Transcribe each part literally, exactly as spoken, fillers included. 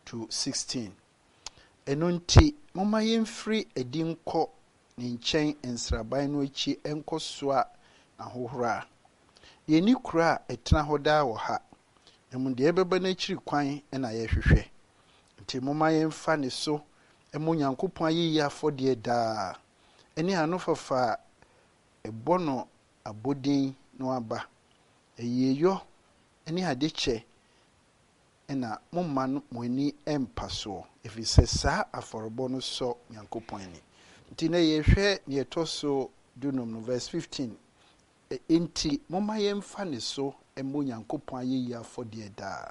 to sixteen. Enunti mama yemfiri edi nkɔ ne nkyɛn nsraban no akyi enko soa ahohora. Yeni kura etena hoda wɔ ha. Emu de ebeba na akyiri kwan na yɛhwehwɛ. Nti mama yemfa ne so emu Nyankopɔn ayiyi afɔde daa. Eni ano fafa ebono abodin no aba. Eyeyo eni adekyɛ ena momma no moni empa so. Efisɛ saa afɔrebɔ no so Nyankopɔn ani. Nti na yɛhwɛ ne etoso dunum no verse fifteen. Enti mama yemfa ne so emu Nyankopɔn ayiyi afɔde daa.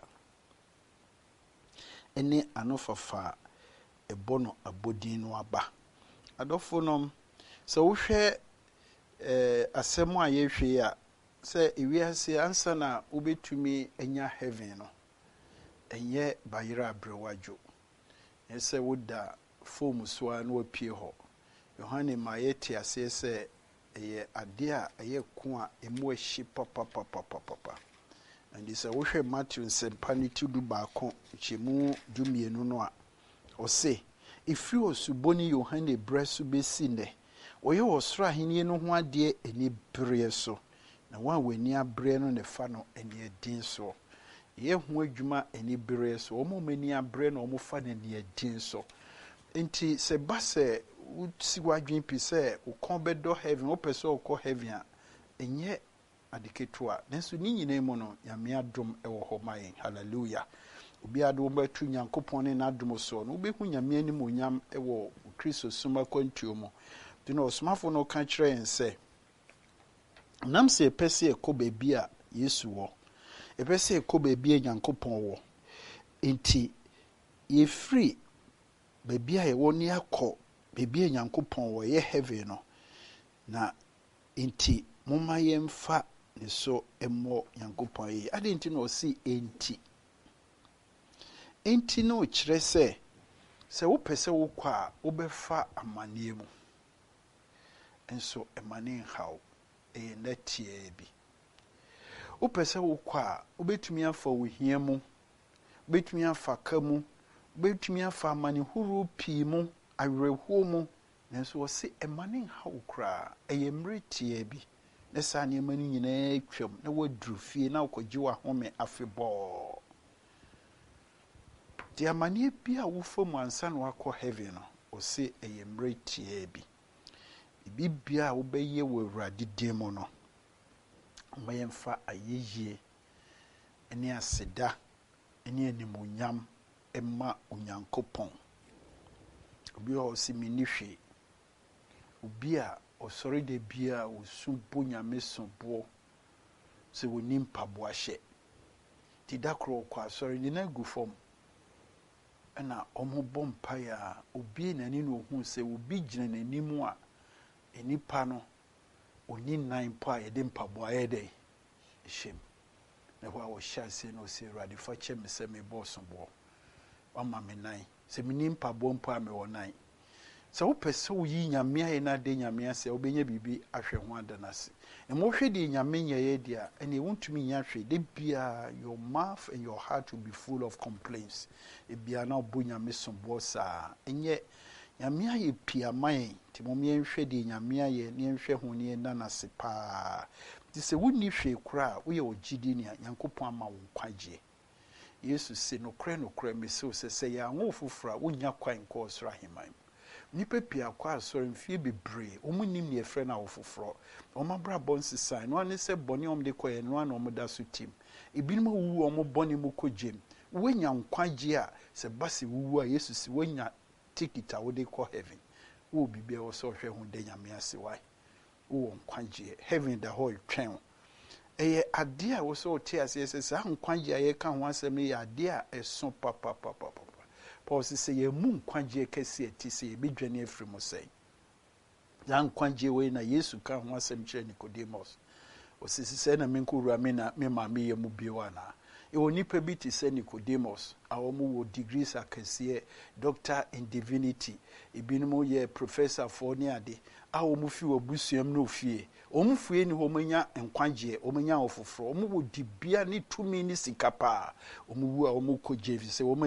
Eni ano fafa ebono abodin no aba. Adɔfo nom sɛ wohwɛ eh asɛm a yɛhwɛ a sɛ ewiase ansa na wobetumi enya heaven no ɛnyɛ bayira abrewadwo. Ɛsɛ woda form so a na wapie hɔ. Yohane ma yɛte ase sɛ ɛyɛ ade a ɛyɛ ko a emu ahyi papa papa papa. And sɛ wohwɛ Matthew nsɛmpa ne ti du baako kyemu dumienu no a ɔse ifiri osuboni Yohane bresu besi ne ɔyɛ ɔsoro ahenni no ho ade ani bere so na wɔn a wani abre no ne fa no ani adin so yɛ ho adwuma ani bere so wɔn mani abre no wɔn fa no ani adin so enti sɛ ba sɛ usi wadwen pi sɛ ukɔn bɛdɔ heaven wopɛ sɛ ukɔ heaven a ɛnyɛ adeketua nanso ni nyina mu no Nyame adom ɛwɔ hɔ ma yɛn. Hallelujah. Obi adom bɛtu Nyankopɔn ne n'adom so no wobɛhu Nyame anim onyam ɛwɔ Kristo soma kwantuo mu. Dino osmafo no ka kyerɛ yɛn sɛ nam sɛ ɛpɛ sɛ ɛkɔ baabi a Yesu wɔ. Ɛpɛ sɛ ɛkɔ baabi a Nyankopɔn wɔ. Enti yɛfiri baabi a yɛwɔ ne akɔ baabi a Nyankopɔn wɔ yɛ heaven no. Na enti moma yɛmfa ne so ɛmmɔ Nyankopɔn yi. Ade enti na ɔsi enti. Enti no kyerɛ sɛ sɛ wopɛ sɛ wokɔ a wobɛfa amanneɛ mu. Enso emane nhaw e netie bi. Wopɛ sɛ wokɔ a wobɛtumi afa wohia mu, wobɛtumi afa ka mu, wobɛtumi afa amanehuru pii mu, awerɛhuo mu. Nanso wɔse emane nhaw kra ɛyɛ mmere tie bi. Na saa nneɛma no nyinaa twam na waduru fie na wokɔgye wahome afebɔɔ. Di amane bi a wofa mu ansa na wakɔ heaven no wɔse ɛyɛ mmere tie bi. Bibia wobɛyɛ wɔ Awurade din mu no ɔmayɛmfa ayɛyie ne aseda ne animonyam ɛma Onyankopɔn. Obi a ɔsi mini hwe obi a ɔsɔre de bia osu bo Nyame sobo sɛ woni mpaboa hyɛ ti dakro kɔ asɔre ni na gu fam ɛna ɔmo bɔ mpaeɛ a obi nani no hu sɛ obi gyina n'anim a enipa no oni nan po a yɛde mpaboa yɛ dɛ hyɛm na hɔ a wɔhyɛ ase na ɔsɛ Awurade fa kyɛ me sɛ me bɔɔso bɔ wama me nan sɛ me ni mpaboa mpo a me wɔ nan sɛ wopɛ sɛ woyi Nyame ayɛ na de Nyame asɛ wobɛnya bibi ahwɛ ho adanase ɛmo hwɛ de Nyame nyɛyɛ de a ɛne wontumi nya hwɛ de bia your mouth and your heart will be full of complaints ebia na obo Nyame sombo saa ɛnyɛ Nyame ayɛ pia man ti mom yɛnhwɛ de Nyame ayɛ ne yɛnhwɛ ho ne nanase paa ti sɛ wonni hwɛ kura woyɛ ogidi ne Nyankopɔn ama wo kwagye Yesu se no kra no kra me se sɛ sɛ ya ngo fofora wonya kwan kɔ ɔsoro aheman nipa pia kwa asɔre mfie bebree ɔmo nim ne efrɛ na wo foforo ɔmo bra bon sisan no ane sɛ bɔne ɔmo de kɔ yɛ no ana ɔmo da so tim ebinom wu ɔmo bɔne mu kɔgyem wonya nkwagye a sɛ base wu a Yesu se wonya tikita wo de kɔ heaven wo bibia wo so hwɛ ho de Nyame ase wai wo nkwagye heaven da ho twɛn ɛyɛ ade a wo so te ase sɛ saa nkwagye a yɛ ka ho asɛm yɛ ade a ɛso papa papa papa Paul sɛ yɛ mu nkwagye kɛse ati sɛ yɛbɛdwane afiri mu sɛ ya nkwagye wei na Yesu ka ho asɛm kyerɛ Nicodemus osisi sɛ na menkowura me na me ma me yɛ mu bio ana ewo nipa bi te sɛ Nicodemus a wɔn wɔ degrees akɛseɛ doctor in divinity ebinom yɛ professor for ne ade a wɔn fi wɔ busuam no fie wɔn fie ni wɔn nya nkwagye wɔn nya ofoforo wɔn wɔ dibia ne tumi ne sika pa wɔn wu a wɔn kɔ gye fi sɛ wɔn